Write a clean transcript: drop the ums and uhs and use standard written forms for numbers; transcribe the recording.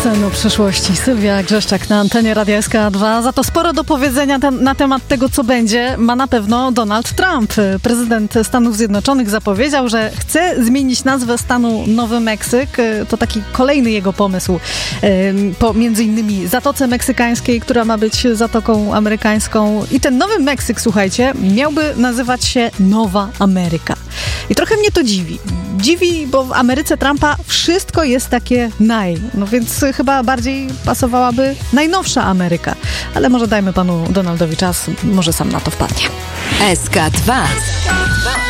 Basenu przyszłości. Sylwia Grzeszczak na antenie Radia SK2. Za to sporo do powiedzenia na temat tego, co będzie, ma na pewno Donald Trump. Prezydent Stanów Zjednoczonych zapowiedział, że chce zmienić nazwę stanu Nowy Meksyk. To taki kolejny jego pomysł. Po między innymi Zatoce Meksykańskiej, która ma być Zatoką Amerykańską. I ten Nowy Meksyk, słuchajcie, miałby nazywać się Nowa Ameryka. I trochę mnie to dziwi. Dziwi, bo w Ameryce Trumpa wszystko jest takie no więc chyba bardziej pasowałaby najnowsza Ameryka. Ale może dajmy panu Donaldowi czas, może sam na to wpadnie. SK2